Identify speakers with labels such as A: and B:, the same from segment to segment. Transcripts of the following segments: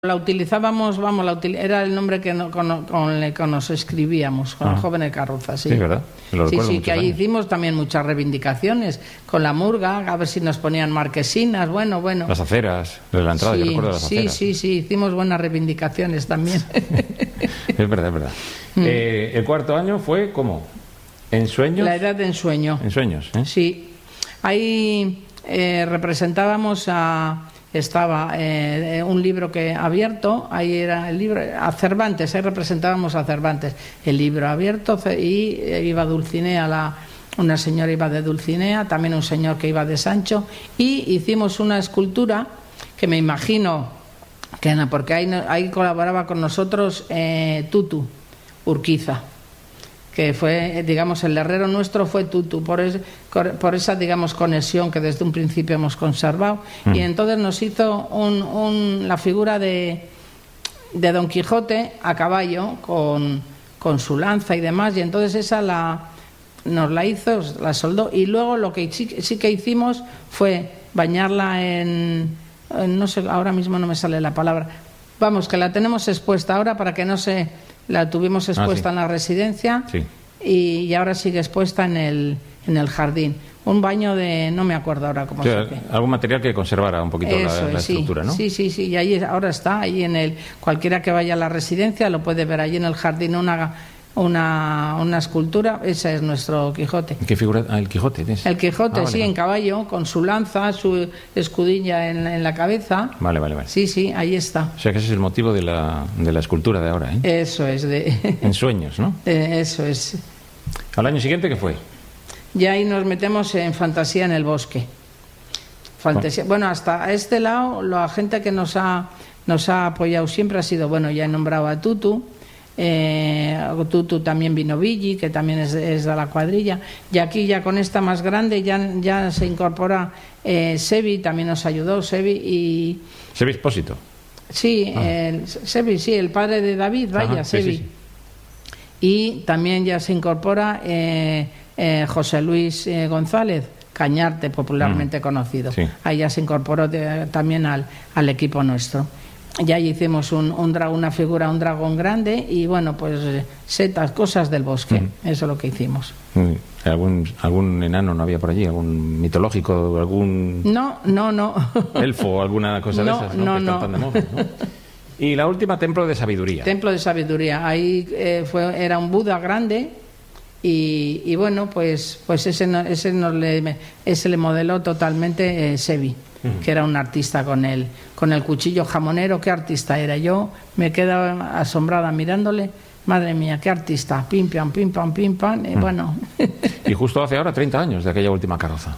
A: La utilizábamos, vamos, era el nombre que con el que nos escribíamos, con el joven de carroza, sí.
B: Sí, ¿verdad? Lo recuerdo
A: Sí, que ahí hicimos también muchas reivindicaciones, con la murga, a ver si nos ponían marquesinas, bueno.
B: Las aceras, de la entrada,
A: sí,
B: yo recuerdo las aceras.
A: Sí, hicimos buenas reivindicaciones también.
B: Es verdad, es verdad. El cuarto año fue, ¿cómo? ¿En sueños?
A: La edad de ensueño.
B: En sueños, ¿eh?
A: Sí. Ahí representábamos estaba un libro que abierto, ahí era el libro, a Cervantes, ahí representábamos a Cervantes, el libro abierto, y iba Dulcinea, una señora iba de Dulcinea, también un señor que iba de Sancho, y hicimos una escultura que me imagino que no, porque ahí colaboraba con nosotros Tutu Urquiza, que fue, digamos, el herrero nuestro fue Tutu, por esa, digamos, conexión que desde un principio hemos conservado. Y entonces nos hizo la figura de Don Quijote a caballo, con su lanza y demás, y entonces esa nos la hizo, la soldó, y luego lo que sí que hicimos fue bañarla no sé, ahora mismo no me sale la palabra, vamos, que la tenemos expuesta ahora para que no se... La tuvimos expuesta en la residencia, sí. Y ahora sigue expuesta en el jardín. Un baño no me acuerdo ahora cómo se llama.
B: Algún material que conservara un poquito la estructura, ¿no?
A: Sí, y ahí ahora está, ahí cualquiera que vaya a la residencia lo puede ver allí en el jardín, una escultura. Esa es nuestro Quijote.
B: ¿Qué figura? El Quijote.
A: El Quijote,
B: vale,
A: en caballo, con su lanza, su escudilla en la cabeza.
B: Vale.
A: Sí, ahí está.
B: O sea que ese es el motivo de la escultura de ahora, ¿eh?
A: Eso es.
B: En sueños, ¿no?
A: Eso es.
B: ¿Al año siguiente qué fue?
A: Ya ahí nos metemos en fantasía en el bosque. Fantasía. Bueno, hasta a este lado, la gente que nos ha apoyado siempre ha sido, bueno, ya he nombrado a Tutu. Tutu, también vino Villi, que también es de la cuadrilla, y aquí ya con esta más grande ya se incorpora Sebi, también nos ayudó Sebi
B: Expósito.
A: Sí, Sebi, sí, el padre de David, vaya. Sebi. Sí. Y también ya se incorpora José Luis González Cañarte, popularmente conocido. Sí. Ahí ya se incorporó también al equipo nuestro. Ya hicimos una figura, un dragón grande, y bueno, pues setas, cosas del bosque. Eso es lo que hicimos.
B: ¿Algún enano no había por allí? ¿Algún mitológico? ¿Algún
A: no
B: elfo? ¿Alguna cosa de esas?
A: No.
B: Tan de moda, ¿no? Y la última, Templo de Sabiduría.
A: Templo de Sabiduría. Ahí era un Buda grande, y bueno, pues ese le modeló totalmente Sebi, que era un artista con el cuchillo jamonero. ¿Qué artista era? Yo me quedaba asombrada mirándole. Madre mía, qué artista. Pim, pam, bueno.
B: Y justo hace ahora 30 años de aquella última carroza.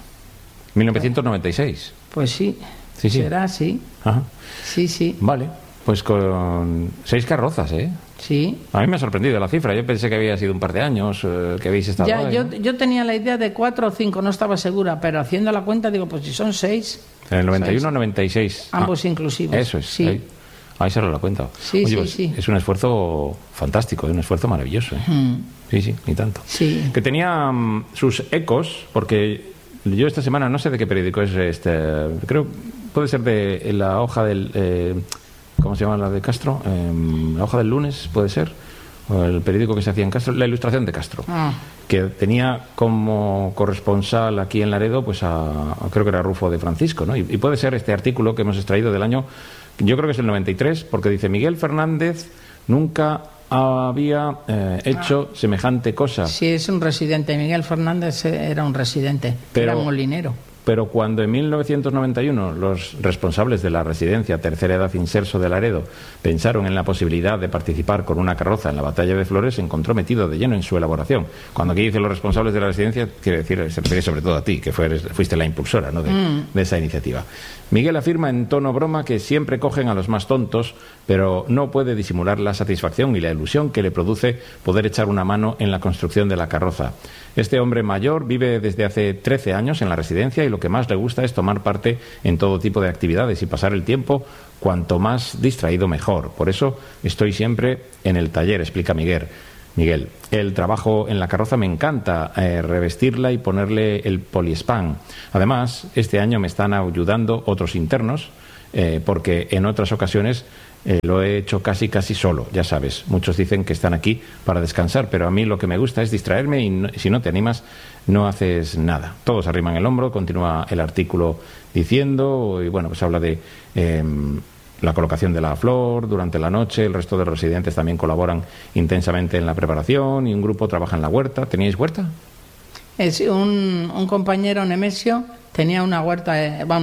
B: 1996.
A: Pues sí. Será, sí.
B: Ajá.
A: Sí.
B: Vale, pues con 6 carrozas, ¿eh?
A: Sí.
B: A mí me ha sorprendido la cifra. Yo pensé que había sido un par de años que habéis estado ahí, ¿no?
A: Yo tenía la idea de 4 o 5, no estaba segura, pero haciendo la cuenta digo, pues si son 6.
B: En el 91 96.
A: Ambos inclusivos.
B: Eso es.
A: Sí.
B: Ahí se lo cuenta.
A: Sí,
B: Oye,
A: sí.
B: Es un esfuerzo fantástico, un esfuerzo maravilloso. Sí, ni tanto.
A: Sí.
B: Que tenía sus ecos, porque yo esta semana, no sé de qué periódico es creo puede ser de la hoja del... ¿cómo se llama la de Castro? La hoja del lunes, puede ser. O el periódico que se hacía en Castro, La Ilustración de Castro, que tenía como corresponsal aquí en Laredo, pues creo que era Rufo de Francisco, ¿no? Y puede ser este artículo que hemos extraído del año, yo creo que es el 93, porque dice: Miguel Fernández nunca había hecho semejante cosa.
A: Sí, es un residente. Miguel Fernández era un residente, era molinero.
B: Pero cuando en 1991 los responsables de la residencia Tercera Edad Inserso de Laredo pensaron en la posibilidad de participar con una carroza en la Batalla de Flores, se encontró metido de lleno en su elaboración. Cuando aquí dice los responsables de la residencia, quiere decir, se refiere sobre todo a ti, que fuiste la impulsora, ¿no?, de esa iniciativa. Miguel afirma en tono broma que siempre cogen a los más tontos, pero no puede disimular la satisfacción y la ilusión que le produce poder echar una mano en la construcción de la carroza. Este hombre mayor vive desde hace 13 años en la residencia, y lo que más le gusta es tomar parte en todo tipo de actividades y pasar el tiempo cuanto más distraído mejor. Por eso estoy siempre en el taller, explica Miguel. El trabajo en la carroza me encanta, revestirla y ponerle el poliespán. Además, este año me están ayudando otros internos porque en otras ocasiones lo he hecho casi solo, ya sabes. Muchos dicen que están aquí para descansar, pero a mí lo que me gusta es distraerme y si no te animas, no haces nada. Todos arriman el hombro, continúa el artículo diciendo, y bueno, pues habla de la colocación de la flor durante la noche. El resto de los residentes también colaboran intensamente en la preparación y un grupo trabaja en la huerta. ¿Teníais huerta?
A: Es un compañero, Nemesio, tenía una huerta,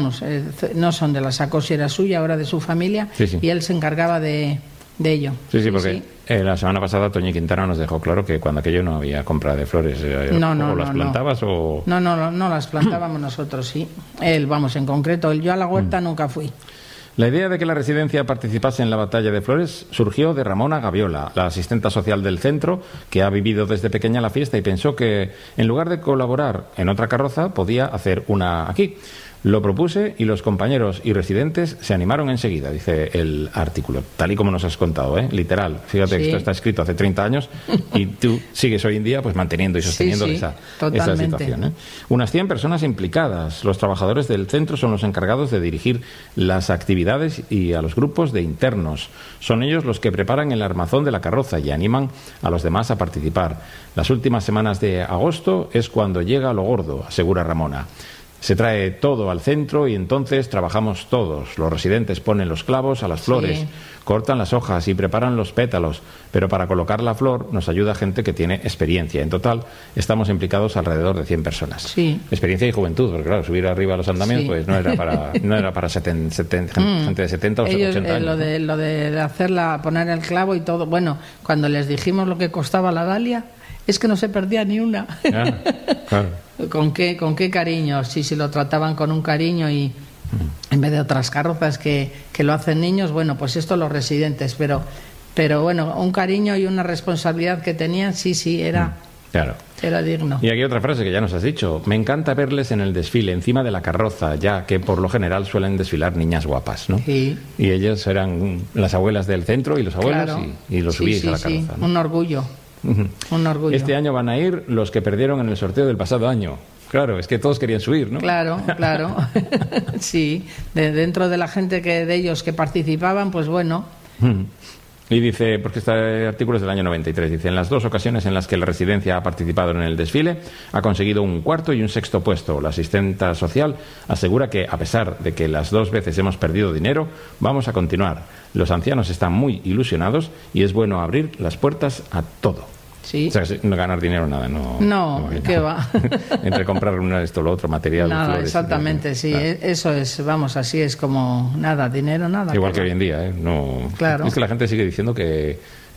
A: no son de la sacó, si era suya, ahora de su familia, sí. Y él se encargaba de ello.
B: Sí, porque la semana pasada Toñi Quintana nos dejó claro que cuando aquello no había compra de flores, ¿o las plantabas o...?
A: No, las plantábamos nosotros, sí. Él, en concreto, yo a la huerta nunca fui.
B: La idea de que la residencia participase en la batalla de flores surgió de Ramona Gaviola, la asistenta social del centro, que ha vivido desde pequeña la fiesta y pensó que, en lugar de colaborar en otra carroza, podía hacer una aquí. Lo propuse y los compañeros y residentes se animaron enseguida, dice el artículo, tal y como nos has contado, literal. Fíjate que esto está escrito hace 30 años y tú sigues hoy en día pues manteniendo y sosteniendo esa situación. Unas 100 personas implicadas. Los trabajadores del centro son los encargados de dirigir las actividades y a los grupos de internos. Son ellos los que preparan el armazón de la carroza y animan a los demás a participar. Las últimas semanas de agosto es cuando llega lo gordo, asegura Ramona. Se trae todo al centro y entonces trabajamos todos. Los residentes ponen los clavos a las flores, cortan las hojas y preparan los pétalos, pero para colocar la flor nos ayuda gente que tiene experiencia. En total estamos implicados alrededor de 100 personas.
A: Sí.
B: Experiencia y juventud, porque claro, subir arriba a los andamios pues no era para gente de 70 o 80 años.
A: Lo de poner el clavo y todo, cuando les dijimos lo que costaba la dalia, es que no se perdía ni una.
B: Claro.
A: ¿Con qué cariño? Sí, lo trataban con un cariño y en vez de otras carrozas que lo hacen niños, pues esto los residentes, pero un cariño y una responsabilidad que tenían, era digno.
B: Y aquí otra frase que ya nos has dicho: me encanta verles en el desfile, encima de la carroza, ya que por lo general suelen desfilar niñas guapas, ¿no?
A: Sí.
B: Y ellas eran las abuelas del centro y los abuelos y los subíais a la carroza, ¿no?
A: Un orgullo. Un orgullo.
B: Este año van a ir los que perdieron en el sorteo del pasado año. Claro, es que todos querían subir, ¿no?
A: Claro. Sí, dentro de la gente de ellos que participaban, pues bueno.
B: Y dice, porque este artículo es del año 93, dice: en las 2 ocasiones en las que la residencia ha participado en el desfile, ha conseguido un 4º y un 6º puesto. La asistenta social asegura que, a pesar de que las 2 veces hemos perdido dinero, vamos a continuar. Los ancianos están muy ilusionados y es bueno abrir las puertas a todo.
A: Sí.
B: O sea, no ganar dinero, nada,
A: no ¿qué va?
B: Entre comprar esto, lo otro, material,
A: nada,
B: flores,
A: exactamente, sí, claro. Eso es, así es como nada, dinero, nada.
B: Igual que hoy en día, No.
A: Claro.
B: Es que la gente sigue diciendo que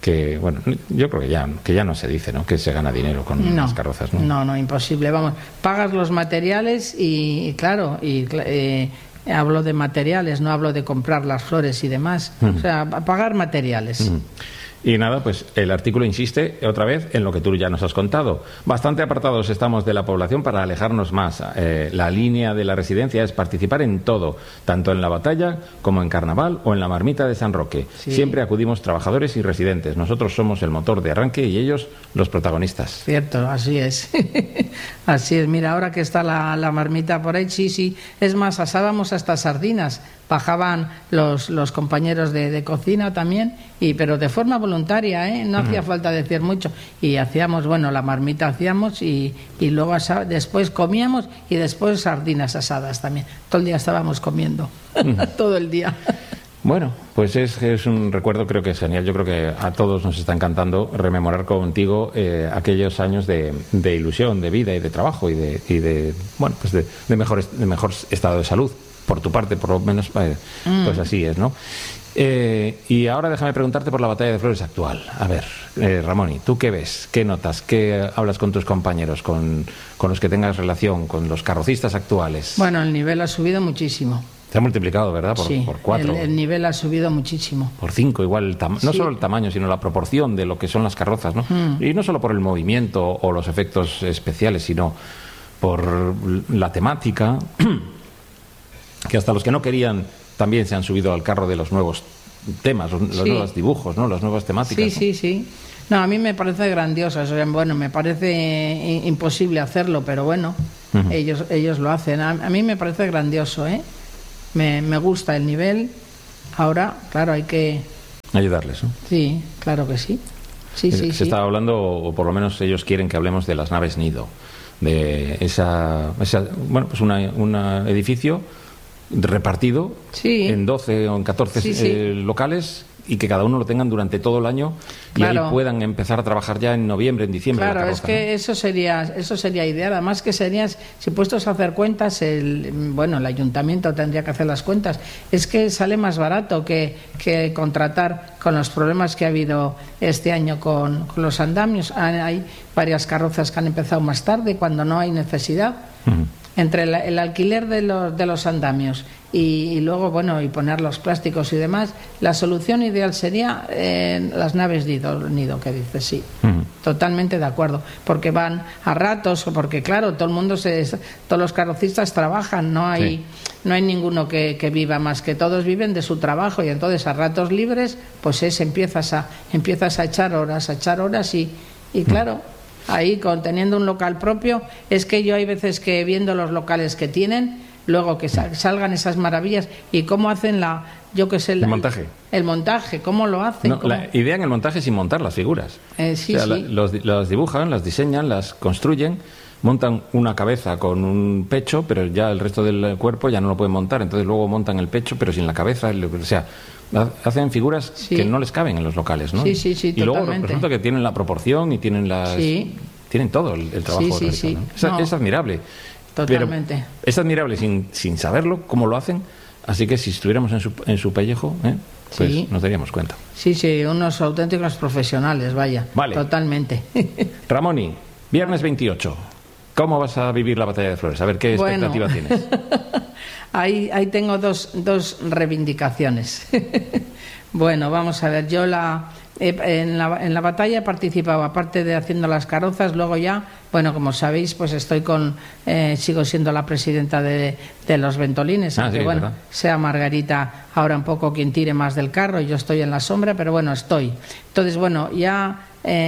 B: yo creo que ya no se dice, ¿no? Que se gana dinero con las carrozas, ¿no?
A: No, imposible, pagas los materiales y claro, hablo de materiales, no hablo de comprar las flores y demás, o sea, pagar materiales.
B: Y nada, pues el artículo insiste otra vez en lo que tú ya nos has contado. Bastante apartados estamos de la población para alejarnos más. La línea de la residencia es participar en todo, tanto en la batalla como en carnaval o en la marmita de San Roque. Sí. Siempre acudimos trabajadores y residentes. Nosotros somos el motor de arranque y ellos los protagonistas.
A: Cierto, así es. Así es. Mira, ahora que está la marmita por ahí, sí. Es más, asábamos hasta sardinas. Bajaban los compañeros de cocina también, pero de forma voluntaria, no hacía falta decir mucho. Y hacíamos, la marmita hacíamos y luego después comíamos y después sardinas asadas también. Todo el día estábamos comiendo, todo el día.
B: Bueno, pues es un recuerdo, creo que es genial. Yo creo que a todos nos está encantando rememorar contigo aquellos años de ilusión, de vida y de trabajo y de mejor estado de salud. Por tu parte, por lo menos, pues así es, ¿no? Y ahora déjame preguntarte por la batalla de flores actual. A ver, Ramón, ¿tú qué ves? ¿Qué notas? ¿Qué hablas con tus compañeros, con los que tengas relación, con los carrocistas actuales?
A: Bueno, el nivel ha subido muchísimo.
B: Se ha multiplicado, ¿verdad? Por 4.
A: El nivel ha subido muchísimo.
B: Por 5, igual. No solo el tamaño, sino la proporción de lo que son las carrozas, ¿no? Y no solo por el movimiento o los efectos especiales, sino por la temática... que hasta los que no querían también se han subido al carro de los nuevos temas, los nuevos dibujos, ¿no? Las nuevas temáticas.
A: Sí. No, a mí me parece grandioso. Me parece imposible hacerlo, pero ellos lo hacen. A mí me parece grandioso, me gusta el nivel. Ahora, claro, hay que
B: ayudarles, ¿no?
A: Sí, claro que sí. Sí.
B: Estaba hablando, o por lo menos ellos quieren que hablemos de las naves nido, de un edificio repartido en 12 o en 14 locales, y que cada uno lo tengan durante todo el año, claro, y ahí puedan empezar a trabajar ya en noviembre, en diciembre.
A: Claro,
B: la carroza,
A: es que ¿no? eso sería ideal. Además que serías, si puestos a hacer cuentas, el ayuntamiento tendría que hacer las cuentas. Es que sale más barato que contratar, con los problemas que ha habido este año con los andamios. Hay varias carrozas que han empezado más tarde, cuando no hay necesidad. Entre el alquiler de los andamios y luego, y poner los plásticos y demás, la solución ideal sería las naves nido, que dices, sí. Totalmente de acuerdo, porque van a ratos, porque claro, todos los carrocistas trabajan, no hay ninguno que viva más, que todos viven de su trabajo, y entonces a ratos libres pues empiezas a echar horas y claro, ahí teniendo un local propio, es que yo hay veces que viendo los locales que tienen, luego que salgan esas maravillas, y cómo hacen el montaje. El montaje, ¿cómo lo hacen?
B: No, la idea en el montaje es sin montar las figuras. Las dibujan, las diseñan, las construyen, montan una cabeza con un pecho, pero ya el resto del cuerpo ya no lo pueden montar, entonces luego montan el pecho, pero sin la cabeza, o sea, hacen figuras que no les caben en los locales, ¿no?
A: Sí,
B: y luego resulta que tienen la proporción y tienen tienen todo el trabajo realizado, ¿no? Es admirable.
A: Totalmente.
B: Pero es admirable sin saberlo cómo lo hacen, así que si estuviéramos en su pellejo, pues nos daríamos cuenta.
A: Sí, unos auténticos profesionales, vaya.
B: Vale.
A: Totalmente.
B: Ramoni, viernes 28. ¿Cómo vas a vivir la Batalla de Flores? A ver, ¿qué expectativa tienes?
A: Ahí tengo dos reivindicaciones. Bueno, vamos a ver, yo en la batalla he participado, aparte de haciendo las carrozas, luego ya, como sabéis, pues sigo siendo la presidenta de los Ventolines, aunque sea Margarita ahora un poco quien tire más del carro, yo estoy en la sombra, pero estoy. Entonces, ya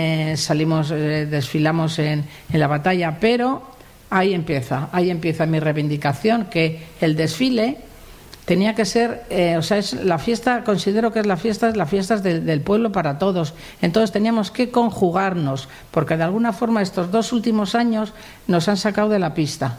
A: desfilamos en la batalla, pero ahí empieza mi reivindicación, que el desfile tenía que ser, es la fiesta, considero que es las fiestas del pueblo para todos. Entonces teníamos que conjugarnos, porque de alguna forma estos 2 últimos años nos han sacado de la pista.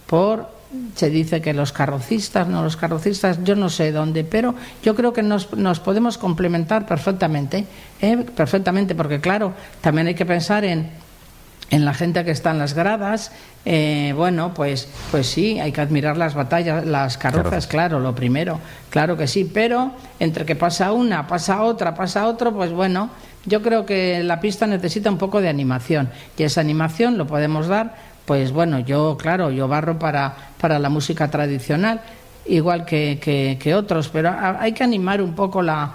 A: Se dice que los carrocistas, yo no sé dónde, pero yo creo que nos podemos complementar perfectamente, porque claro, también hay que pensar en la gente que está en las gradas. Pues sí, hay que admirar las batallas, las carrozas, claro, lo primero, claro que sí, pero entre que pasa una, pasa otra, pasa otro, pues yo creo que la pista necesita un poco de animación, y esa animación lo podemos dar, yo barro para la música tradicional, igual que otros, pero hay que animar un poco la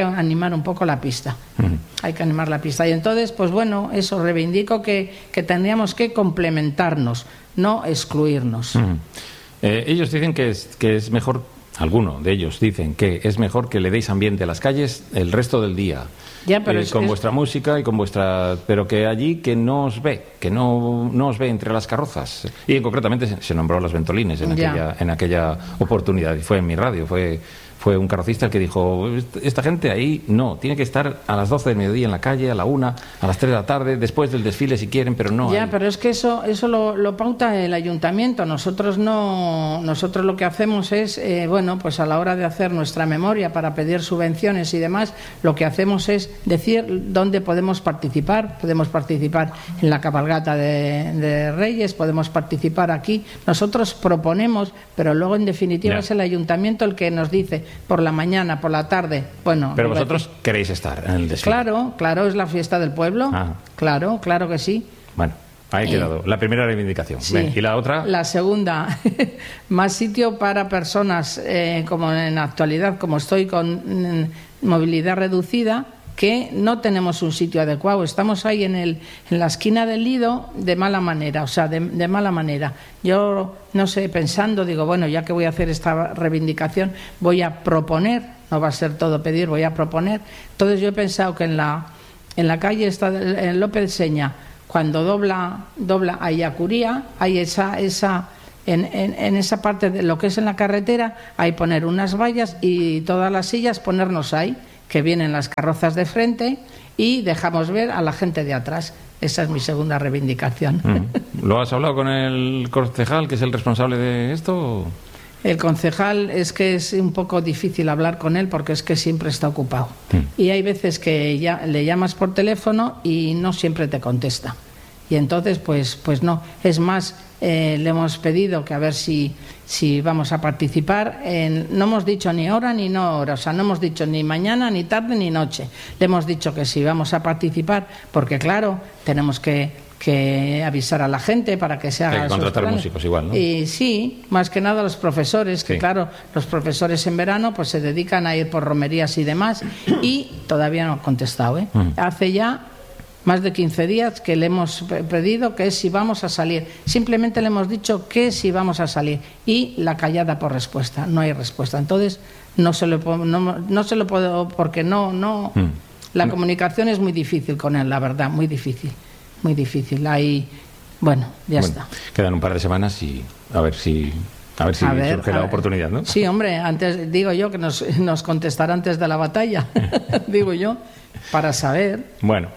A: pista. Hay que animar la pista. Y entonces, eso, reivindico que tendríamos que complementarnos, no excluirnos.
B: Ellos dicen que es mejor, algunos de ellos dicen que es mejor que le deis ambiente a las calles el resto del día. Con vuestra música y con pero que allí que no os ve, entre las carrozas. Y concretamente se nombró a los Ventolines en aquella oportunidad, y fue en mi radio, fue un carrocista el que dijo, esta gente ahí tiene que estar a las 12 del mediodía en la calle, a la 1, a las 3 de la tarde, después del desfile si quieren, pero no.
A: Pero es que eso lo pauta el ayuntamiento. Nosotros lo que hacemos es, a la hora de hacer nuestra memoria para pedir subvenciones y demás, lo que hacemos es decir dónde podemos participar. Podemos participar en la cabalgata de Reyes, podemos participar aquí. Nosotros proponemos, pero luego en definitiva es el ayuntamiento el que nos dice por la mañana, por la tarde.
B: Pero vosotros queréis estar en el desfile.
A: Claro, es la fiesta del pueblo. Claro que sí.
B: Ahí ha quedado la primera reivindicación.
A: Sí.
B: ¿Y la otra?
A: La segunda, más sitio para personas como en la actualidad, como estoy con movilidad reducida, que no tenemos un sitio adecuado. Estamos ahí en la esquina del Lido de mala manera, de mala manera. Yo, no sé, pensando, digo, ya que voy a hacer esta reivindicación, voy a proponer, no va a ser todo pedir, voy a proponer. Entonces yo he pensado que en la calle está en López Seña, cuando dobla a Yacuría, hay esa en esa parte de lo que es en la carretera, ahí poner unas vallas y todas las sillas ponernos ahí, que vienen las carrozas de frente y dejamos ver a la gente de atrás. Esa es mi segunda reivindicación.
B: ¿Lo has hablado con el concejal, que es el responsable de esto?
A: El concejal es que es un poco difícil hablar con él porque es que siempre está ocupado. Y hay veces que le llamas por teléfono y no siempre te contesta. Y entonces, pues no. Es más, le hemos pedido que a ver si vamos a participar. No hemos dicho ni hora ni no hora, o sea, no hemos dicho ni mañana, ni tarde, ni noche. Le hemos dicho que sí vamos a participar porque, claro, tenemos que avisar a la gente para que se haga.
B: Hay que contratar músicos igual, ¿no?
A: Y sí, más que nada los profesores, que claro, los profesores en verano pues se dedican a ir por romerías y demás, y todavía no ha contestado, ¿eh? Hace ya más de 15 días que le hemos pedido que si vamos a salir. Simplemente le hemos dicho que si vamos a salir, y la callada por respuesta. No hay respuesta. Entonces no se lo puedo, porque no. La comunicación es muy difícil con él, la verdad, muy difícil. Muy difícil. Ahí, bueno, ya está.
B: Quedan un par de semanas y a ver si surge la oportunidad, ¿no?
A: Sí, hombre, antes digo yo que nos contestará antes de la batalla, digo yo, para saber.
B: Bueno,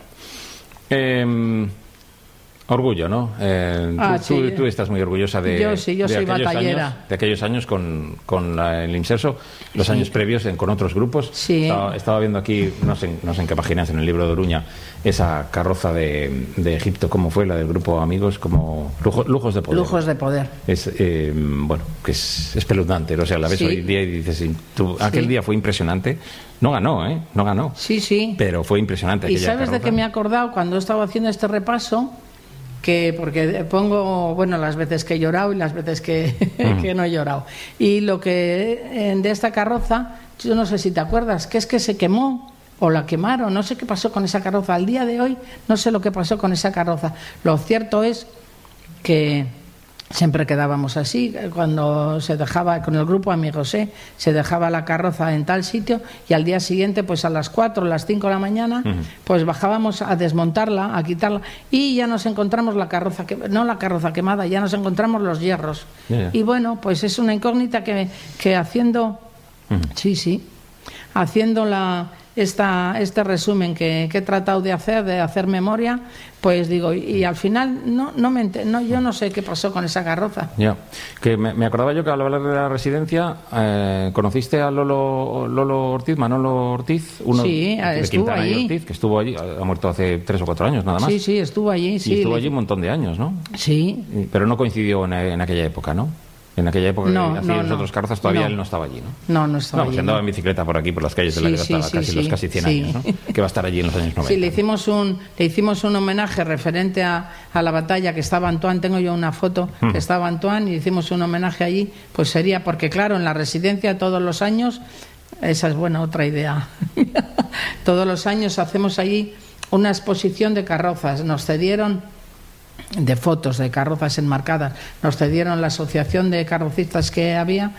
B: orgullo, ¿no? Tú estás muy orgullosa de...
A: Yo sí, yo soy batallera.
B: De aquellos años con el Inserso, los años previos con otros grupos.
A: Sí.
B: Estaba viendo aquí, no sé en qué páginas, en el libro de Oruña, esa carroza de Egipto, ¿cómo fue? La del grupo Amigos, como Lujos de Poder.
A: Lujos de Poder.
B: Es, bueno, que es espeluznante, o sea, la ves hoy día y dices, aquel día fue impresionante. No ganó, ¿eh? No ganó.
A: Sí.
B: Pero fue impresionante.
A: ¿Y sabes de qué me he acordado cuando he estado haciendo este repaso? Porque pongo, bueno, las veces que he llorado y las veces que no he llorado. Y lo que de esta carroza, yo no sé si te acuerdas, que es que se quemó o la quemaron, no sé qué pasó con esa carroza. Al día de hoy no sé lo que pasó con esa carroza. Lo cierto es que siempre quedábamos así, cuando se dejaba, con el grupo Amigos, se dejaba la carroza en tal sitio y al día siguiente, pues a las 4, las 5 de la mañana, pues bajábamos a desmontarla, a quitarla, y ya nos encontramos la carroza, no la carroza quemada, ya nos encontramos los hierros. Y bueno, pues es una incógnita que haciendo, haciendo este resumen que he tratado de hacer memoria, pues digo, y al final yo no sé qué pasó con esa carroza.
B: Ya, que me acordaba yo que al hablar de la residencia, ¿conociste a Manolo Ortiz? Uno de
A: estuvo allí.
B: Ortiz, que estuvo allí, ha muerto hace 3 o 4 años nada más.
A: Sí, estuvo allí.
B: Y estuvo allí un montón de años, ¿no?
A: Sí.
B: Pero no coincidió en aquella época, ¿no? En aquella época hacía los otros carrozas, todavía él no estaba allí, ¿no?
A: No estaba allí.
B: Se andaba en bicicleta por aquí, por las calles de la los casi 100 años, ¿no? Que va a estar allí en los años 90.
A: Sí, le hicimos un homenaje referente a la batalla, que estaba Antoine, tengo yo una foto, que estaba Antoine, y hicimos un homenaje allí, pues sería porque, claro, en la residencia todos los años, esa es otra idea, todos los años hacemos allí una exposición de carrozas, nos cedieron de fotos de carrozas enmarcadas, nos cedieron la asociación de carrocistas que había,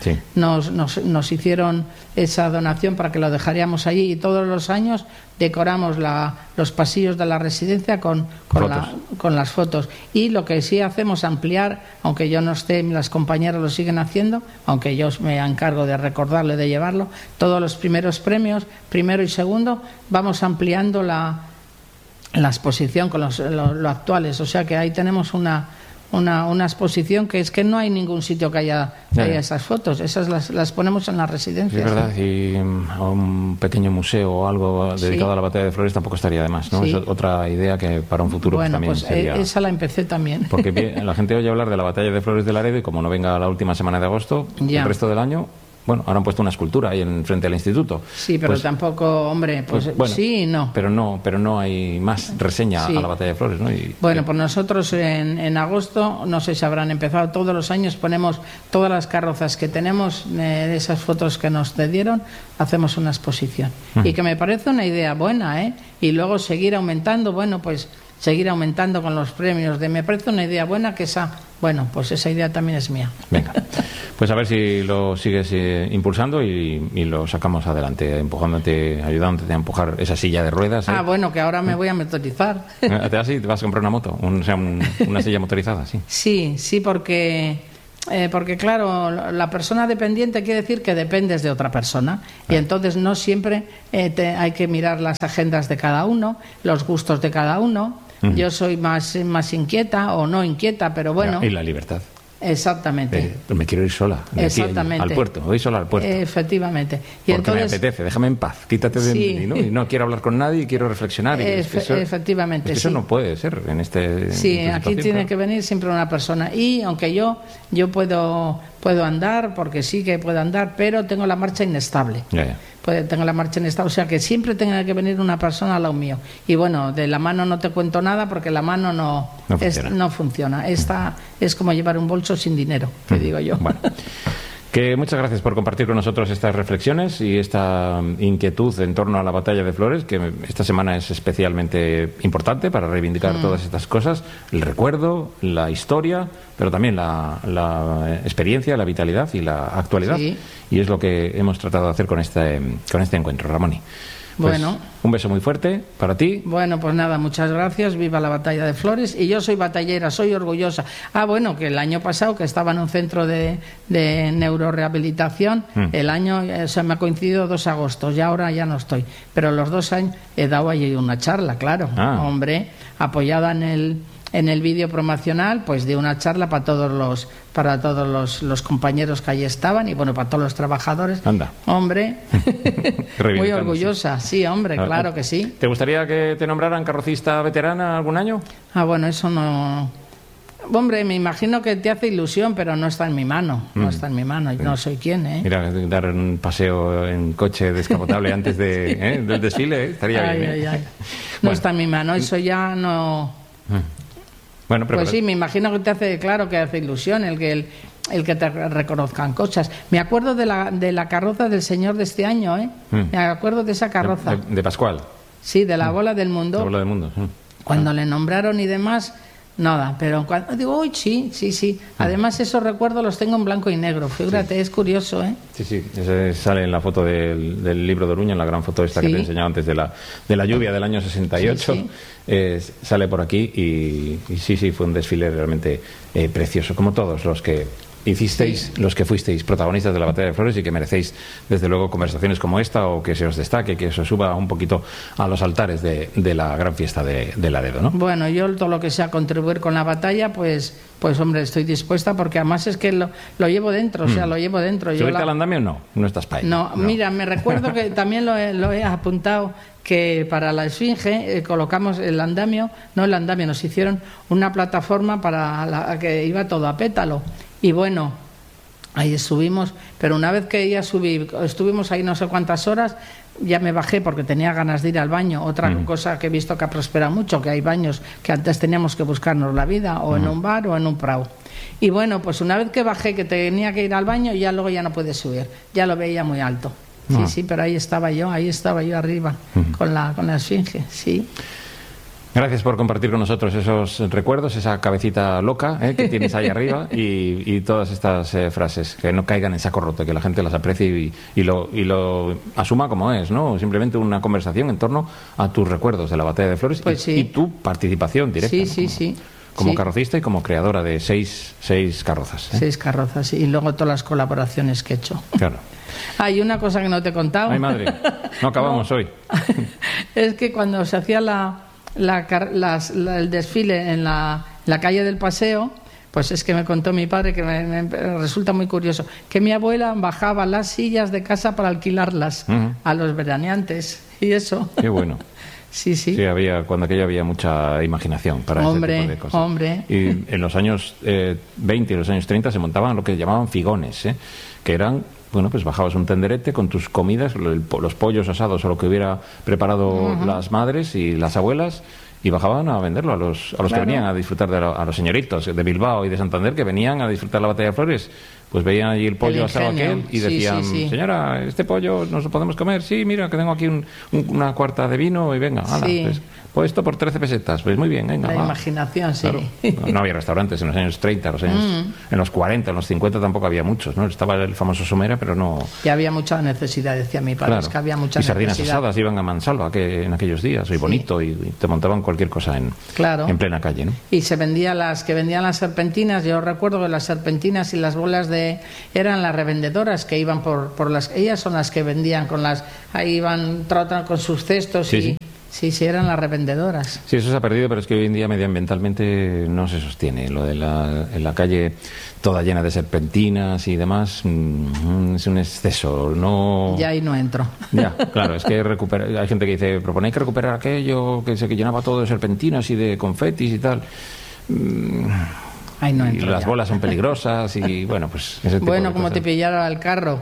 A: nos hicieron esa donación para que lo dejaríamos allí, y todos los años decoramos los pasillos de la residencia con las fotos. Y lo que sí hacemos, ampliar, aunque yo no esté, las compañeras lo siguen haciendo, aunque yo me encargo de recordarlo y de llevarlo, todos los primeros premios, primero y segundo, vamos ampliando la exposición con lo actuales, o sea que ahí tenemos una exposición que es que no hay ningún sitio que haya esas fotos, esas las ponemos en las residencias.
B: Es verdad, y un pequeño museo o algo dedicado a la batalla de Flores tampoco estaría de más, ¿no? Es otra idea que para un futuro también sería...
A: esa la empecé también.
B: Porque la gente oye hablar de la batalla de Flores de Laredo y como no venga la última semana de agosto, el resto del año... Bueno, ahora han puesto una escultura ahí frente al instituto.
A: Sí, pero tampoco, hombre, sí y no.
B: Pero no hay más reseña a la batalla de Flores, ¿no?
A: Pues nosotros en agosto, no sé si habrán empezado, todos los años ponemos todas las carrozas que tenemos, de esas fotos que nos cedieron, hacemos una exposición. Y que me parece una idea buena, ¿eh? Y luego seguir aumentando, seguir aumentando con los premios. Me parece una idea buena que esa idea también es mía.
B: Venga, pues a ver si lo sigues impulsando y lo sacamos adelante, empujándote, ayudándote a empujar esa silla de ruedas.
A: Que ahora me voy a motorizar.
B: ¿Te vas a comprar una moto? Una silla motorizada, sí.
A: Sí, porque porque claro, la persona dependiente quiere decir que dependes de otra persona y entonces no siempre hay que mirar las agendas de cada uno, los gustos de cada uno. Yo soy más inquieta o no inquieta, pero bueno.
B: Y la libertad.
A: Exactamente.
B: Me quiero ir sola de aquí al puerto, voy sola al puerto.
A: Efectivamente.
B: Y porque entonces, me apetece, déjame en paz, quítate de mí, ¿no? Y no quiero hablar con nadie, quiero reflexionar.
A: Efectivamente.
B: Eso no puede ser en este.
A: Sí, aquí tiene que venir siempre una persona. Y aunque yo puedo andar, porque sí que puedo andar, pero tengo la marcha inestable. Tengo la marcha inestable, o sea que siempre tenga que venir una persona al lado mío. Y bueno, de la mano no te cuento nada porque la mano no funciona. Esta es como llevar un bolso sin dinero, te digo yo.
B: Bueno. Que muchas gracias por compartir con nosotros estas reflexiones y esta inquietud en torno a la batalla de Flores, que esta semana es especialmente importante para reivindicar todas estas cosas, el recuerdo, la historia, pero también la experiencia, la vitalidad y la actualidad. Sí. Y es lo que hemos tratado de hacer con este encuentro, Ramoni. Pues, bueno, un beso muy fuerte para ti.
A: Bueno, pues nada, muchas gracias. Viva la batalla de Flores. Y yo soy batallera, soy orgullosa. Bueno, que el año pasado, que estaba en un centro de neurorehabilitación, el año se me ha coincidido 2 agostos, y ahora ya no estoy. Pero los 2 años he dado allí una charla, claro. Hombre, apoyada en el vídeo promocional, pues de una charla para todos los compañeros que allí estaban y bueno, para todos los trabajadores.
B: Anda.
A: Hombre, muy orgullosa, sí, hombre, claro que sí.
B: ¿Te gustaría que te nombraran carrocista veterana algún año?
A: Bueno, eso no. Hombre, me imagino que te hace ilusión, pero no está en mi mano. No está en mi mano. Yo no soy quien, ¿eh?
B: Mira, dar un paseo en coche descapotable antes del desfile, estaría bien.
A: No está en mi mano, eso ya no.
B: Bueno, pero
A: pues sí, me imagino que te hace ilusión el que te reconozcan cosas. Me acuerdo de la carroza del Señor de este año, ¿eh? Me acuerdo de esa carroza.
B: De Pascual.
A: Sí, de la bola del mundo.
B: La bola del mundo.
A: Cuando le nombraron y demás, nada. Pero cuando digo, uy, sí. Además, esos recuerdos los tengo en blanco y negro. Fíjate, es curioso, ¿eh?
B: Sí. Ese sale en la foto del libro de Oruña, en la gran foto esta que te he enseñado antes de la lluvia del año 68. Sí. Sale por aquí y sí, fue un desfile realmente precioso, como todos los que hicisteis, los que fuisteis protagonistas de la batalla de Flores y que merecéis desde luego conversaciones como esta o que se os destaque, que se os suba un poquito a los altares de la gran fiesta de Laredo, ¿no?
A: Bueno, yo todo lo que sea contribuir con la batalla, pues hombre, estoy dispuesta porque además es que lo llevo dentro, o sea, lo llevo dentro.
B: ¿Subirte al andamio? No estás para ello.
A: No, mira, me recuerdo que también lo he apuntado, que para la Esfinge colocamos el andamio, nos hicieron una plataforma para que iba todo a pétalo. Y bueno, ahí subimos, pero una vez que ya estuvimos ahí no sé cuántas horas, ya me bajé porque tenía ganas de ir al baño. Otra cosa que he visto que ha prosperado mucho, que hay baños que antes teníamos que buscarnos la vida, o en un bar o en un prau. Y bueno, pues una vez que bajé, que tenía que ir al baño, ya luego ya no pude subir, ya lo veía muy alto. Sí, pero ahí estaba yo arriba, con la Esfinge, sí.
B: Gracias por compartir con nosotros esos recuerdos, esa cabecita loca que tienes ahí arriba y todas estas frases, que no caigan en saco roto, que la gente las aprecie y lo asuma como es, ¿no? Simplemente una conversación en torno a tus recuerdos de la batalla de Flores y tu participación directa.
A: Sí.
B: Como carrocista y como creadora de seis carrozas.
A: 6 carrozas, y luego todas las colaboraciones que he hecho.
B: Claro.
A: Hay una cosa que no te he contado.
B: Ay, madre, no acabamos hoy.
A: Es que cuando se hacía el desfile en la calle del Paseo, pues es que me contó mi padre, que me resulta muy curioso, que mi abuela bajaba las sillas de casa para alquilarlas a los veraneantes, y eso.
B: Qué bueno.
A: Sí.
B: Sí, cuando aquello había mucha imaginación para ese tipo de cosas. Y en los años 20 y los años 30 se montaban lo que llamaban figones, que eran, bueno, pues bajabas un tenderete con tus comidas, los pollos asados o lo que hubiera preparado las madres y las abuelas, y bajaban a venderlo a los que venían a disfrutar a los señoritos de Bilbao y de Santander, que venían a disfrutar la batalla de Flores, pues veían allí el pollo asado aquel y
A: Sí,
B: decían,
A: sí.
B: señora, este pollo nos lo podemos comer, sí, mira que tengo aquí una cuarta de vino y venga, hala,
A: Sí.
B: pues esto por 13 pesetas, pues muy bien, venga,
A: La
B: va.
A: imaginación, sí.
B: Claro. No había restaurantes en los años 30, en los 40, en los 50 tampoco había muchos, ¿no? Estaba el famoso Somera, pero no...
A: Y había mucha necesidad, decía mi padre,
B: Claro.
A: es que había mucha
B: y sardinas
A: necesidad.
B: asadas iban a mansalva en aquellos días, y bonito, y te montaban cualquier cosa
A: Claro.
B: en plena calle, ¿no?
A: Y se vendían las serpentinas. Yo recuerdo que las serpentinas y las bolas eran las revendedoras que iban por las... Ellas son las que vendían ahí iban trotando con sus cestos
B: Sí.
A: Sí, eran las revendedoras.
B: Sí, eso se ha perdido, pero es que hoy en día medioambientalmente no se sostiene. Lo de en la calle toda llena de serpentinas y demás es un exceso. No...
A: Ya ahí no entro.
B: Ya, claro, es que hay gente que dice, proponéis que recuperar aquello que se llenaba todo de serpentinas y de confetis y tal.
A: Ahí no
B: Y
A: entro
B: las
A: ya.
B: bolas son peligrosas y bueno, pues ese tipo
A: Bueno,
B: de
A: como
B: cosas.
A: te pillara el carro,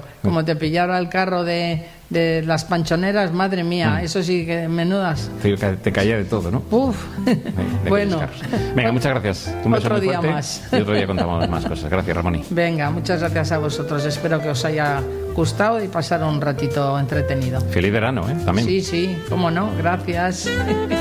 A: de las panchoneras, madre mía, eso sí que menudas.
B: Te caía de todo, ¿no?
A: Uf.
B: De
A: Bueno.
B: aquellos carros. Venga, muchas gracias. Un beso
A: Otro
B: muy
A: día
B: fuerte
A: más.
B: y otro día contamos más cosas. Gracias, Ramoni.
A: Venga, muchas gracias a vosotros. Espero que os haya gustado y pasar un ratito entretenido.
B: Feliz verano, ¿eh? También.
A: Sí, cómo no, gracias.